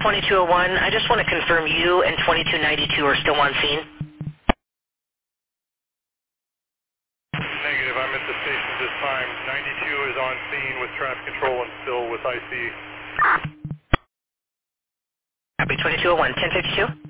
2201. I just want to confirm you and 2292 are still on scene. Negative. I'm at the station at this time. 92 is on scene with traffic control and still with IC. Copy 2201. 1052.